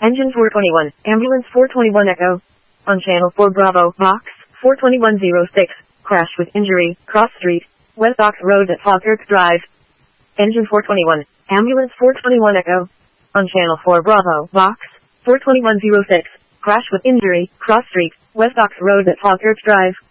Engine 421, Ambulance 421 Echo. On Channel 4 Bravo, Box 42106, crash with injury, cross street, West Ox Road at Falkirk Drive. Engine 421, Ambulance 421 Echo. On Channel 4 Bravo, Box 42106, crash with injury, cross street, West Ox Road at Falkirk Drive.